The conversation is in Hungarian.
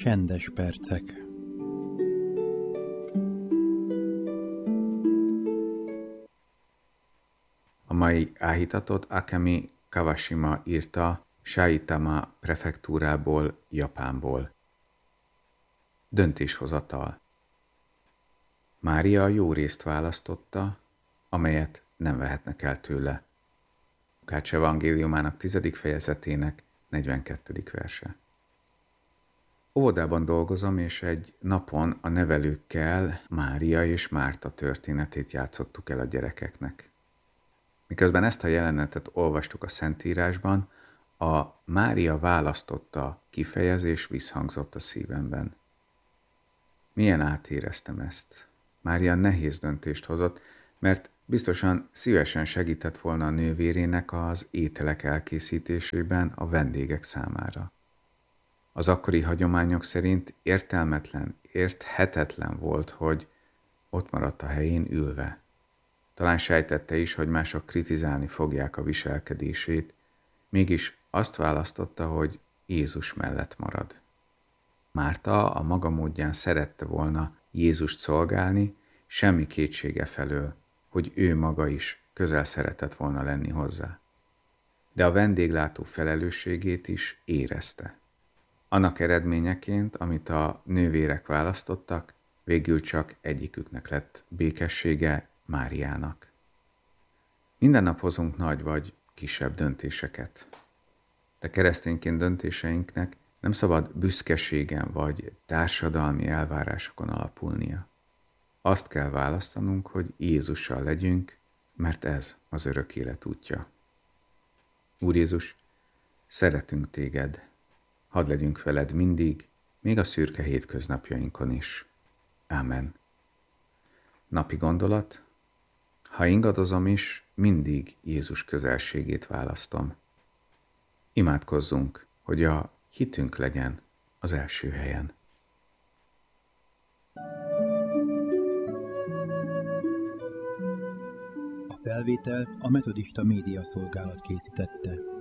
Csendes percek. A mai áhítatot Akemi Kawashima írta Saitama prefektúrából, Japánból. Döntéshozatal. Mária jó részt választotta, amelyet nem vehetnek el tőle. Lukács evangéliumának 10. fejezetének 42. verse. Óvodában dolgozom, és egy napon a nevelőkkel Mária és Márta történetét játszottuk el a gyerekeknek. Miközben ezt a jelenetet olvastuk a Szentírásban, a Mária választotta kifejezés visszhangzott a szívemben. Milyen átéreztem ezt. Mária nehéz döntést hozott, mert biztosan szívesen segített volna a nővérének az ételek elkészítésében a vendégek számára. Az akkori hagyományok szerint értelmetlen, érthetetlen volt, hogy ott maradt a helyén ülve. Talán sejtette is, hogy mások kritizálni fogják a viselkedését, mégis azt választotta, hogy Jézus mellett marad. Márta a maga módján szerette volna Jézust szolgálni, semmi kétsége felől, hogy ő maga is közel szeretett volna lenni hozzá. De a vendéglátó felelősségét is érezte. Annak eredményeként, amit a nővérek választottak, végül csak egyiküknek lett békessége, Máriának. Minden nap hozunk nagy vagy kisebb döntéseket. De keresztényként döntéseinknek nem szabad büszkeségen vagy társadalmi elvárásokon alapulnia. Azt kell választanunk, hogy Jézussal legyünk, mert ez az örök élet útja. Úr Jézus, szeretünk téged, hadd legyünk veled mindig, még a szürke hétköznapjainkon is. Ámen. Napi gondolat: ha ingadozom is, mindig Jézus közelségét választom. Imádkozzunk, hogy a hitünk legyen az első helyen. A felvételt a Metodista Média Szolgálat készítette.